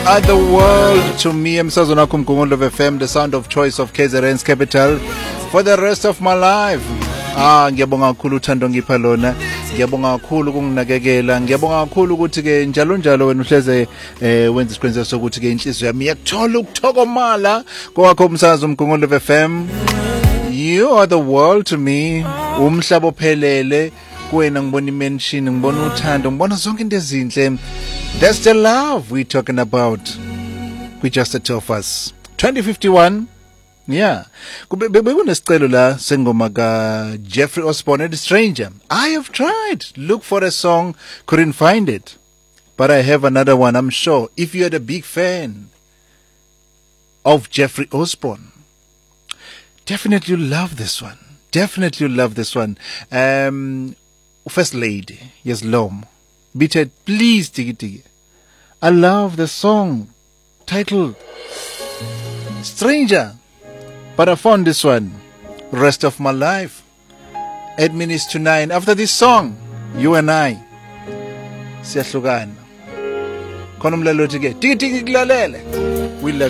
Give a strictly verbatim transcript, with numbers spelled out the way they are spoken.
At the world to me, emsazweni wakho Mgungundlovu F M, the sound of choice of K Z N's capital for the rest of my life. Ah, ngiyabonga kakhulu uthando ngipha lona. Ngiyabonga kakhulu ukunginakekela. Ngiyabonga kakhulu ukuthi ke njalo njalo wena uhleze eh wenza isiqiniseko sokuthi ke inhliziyo yami iyakuthola ukuthokomala kwakho umsakazo Mgungundlovu F M. You are the world to me. Umhlaba ophelele kuwena ngibona imention, ngibona uthando, ngibona zonke into ezinhle. That's the love we're talking about. We just the two of us. twenty fifty-one. Yeah. Bekunesicelo la sengoma ka Jeffrey Osborne, The Stranger. I have tried. Look for a song. Couldn't find it. But I have another one, I'm sure. If you're a big fan of Jeffrey Osborne, definitely you'll love this one. Definitely you'll love this one. Um, First Lady, yes, Lom. Bitte, please, Tiki Tiki. I love the song titled Stranger, but I found this one, Rest of My Life. Eight minutes to nine. After this song, you and I, siyahlukana. Khona umlalelo Tiki Tiki kulalele. We love